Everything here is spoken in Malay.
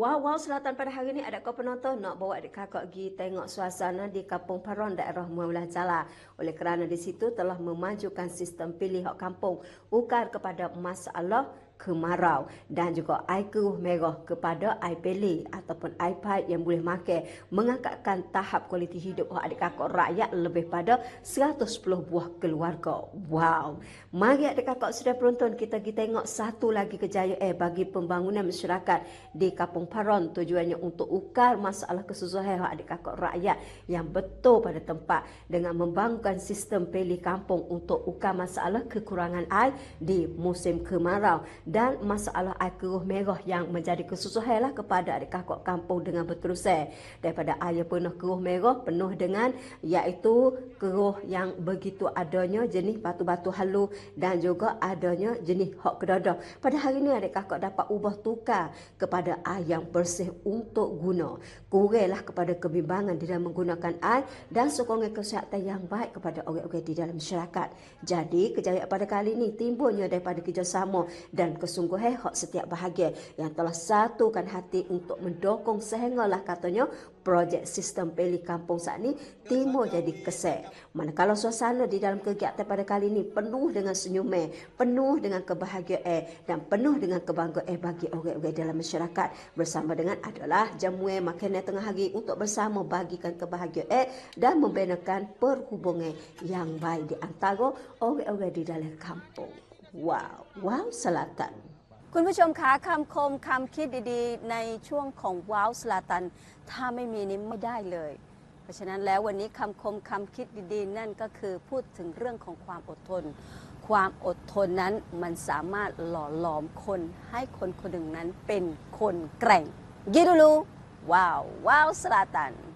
Wow, Selatan pada hari ini ada kau penonton nak bawa adik kakak pergi tengok suasana di Kampung Paron daerah Mualah Jala. Oleh kerana di situ telah memajukan sistem pilih hak kampung ukar kepada masalah kemarau dan juga air keruh merah kepada air pele ataupun air pipe yang boleh makan, mengangkatkan tahap kualiti hidup adik kakak rakyat lebih pada 110 buah keluarga. Wow. Mari adik kakak sudah penonton, kita pergi tengok satu lagi kejayaan bagi pembangunan masyarakat di Kampung Paron. Tujuannya untuk ukar masalah kesusahan adik kakak rakyat yang betul pada tempat dengan membangunkan sistem pilih kampung untuk ukar masalah kekurangan air di musim kemarau dan masalah air keruh merah yang menjadi kesusahan kepada adik kakak kampung dengan berterusan daripada air penuh keruh merah penuh dengan iaitu keruh yang begitu adanya jenis batu-batu halu dan juga adanya jenis hak kedadah. Pada hari ini adik kakak dapat ubah tukar kepada air yang bersih untuk guna. Kuranglah kepada kebimbangan di dalam menggunakan air dan sokongan kesihatan yang baik kepada orang-orang di dalam masyarakat. Jadi kejayaan pada kali ini timbulnya daripada kerjasama dan kesungguhan hak setiap bahagian yang telah satukan hati untuk mendukung sehinggalah katanya projek sistem pilih kampung saat ini timbul jadi kesek. Manakala suasana di dalam kegiatan pada kali ini penuh dengan senyuman, penuh dengan kebahagiaan dan penuh dengan kebanggaan bagi orang-orang dalam masyarakat bersama dengan adalah jamuan makanan tengah hari untuk bersama bagikan kebahagiaan dan membinakan perhubungan yang baik di antara orang-orang di dalam kampung. Wow Selatan คุณผู้ชมคะคำคมคำคิดดีๆในช่วงของว้าวสลาตันถ้าไม่มีนี้ไม่ได้เลยเพราะฉะนั้นแล้ววันนี้คำคมคำคิดดีๆนั่นก็คือพูดถึงเรื่องของความอดทนความอดทนนั้นมันสามารถหล่อหลอมคนให้คนคนหนึ่งนั้นเป็นคนแกร่งยิดูลูว้าวสลาตัน